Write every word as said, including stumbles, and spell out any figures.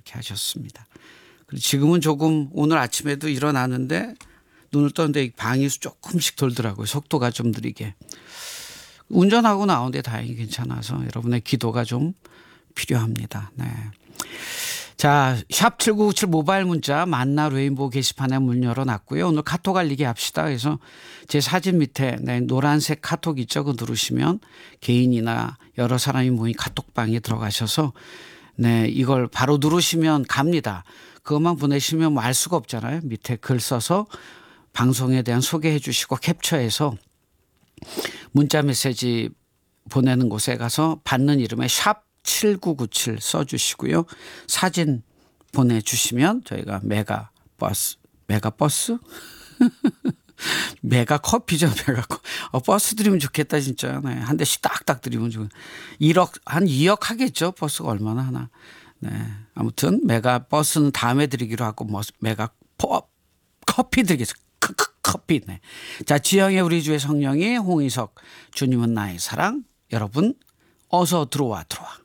그렇게 하셨습니다. 그리고 지금은 조금 오늘 아침에도 일어나는데 눈을 떴는데 방이 조금씩 돌더라고요. 속도가 좀 느리게. 운전하고 나오는데 다행히 괜찮아서 여러분의 기도가 좀 필요합니다. 네. 자, 샵 칠구구칠 모바일 문자 만나 레인보우 게시판에 문 열어놨고요. 오늘 카톡 알리기 합시다. 그래서 제 사진 밑에 네, 노란색 카톡 있죠. 그거 누르시면 개인이나 여러 사람이 모인 카톡방에 들어가셔서 네, 이걸 바로 누르시면 갑니다. 그것만 보내시면 뭐 알 수가 없잖아요. 밑에 글 써서 방송에 대한 소개해 주시고 캡처해서 문자 메시지 보내는 곳에 가서 받는 이름에 샵 칠구구칠 써주시고요. 사진 보내주시면 저희가 메가 버스, 메가 버스? 메가 커피죠. 메가 커피. 어, 버스 드리면 좋겠다 진짜. 네, 한 대씩 딱딱 드리면 좋은. 일억, 한 이억 하겠죠. 버스가 얼마나 하나. 네, 아무튼 메가 버스는 다음에 드리기로 하고 뭐 메가 퍼, 커피 드리겠습니다. 커피. 네. 자, 지영의 우리 주의 성령이 홍희석 주님은 나의 사랑. 여러분 어서 들어와 들어와.